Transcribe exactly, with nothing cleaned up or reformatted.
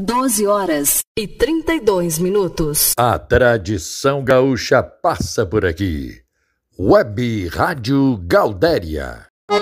doze horas e trinta e dois minutos. A tradição gaúcha passa por aqui. Web Rádio Gaudéria.